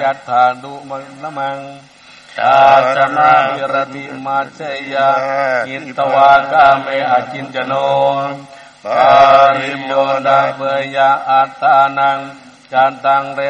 ยัตถานุมังนะมังชาชนะวิรติมัจเจยาอิตวากาเมอจินจโนปาริโยนาเบยะอัตตานังจันตังเร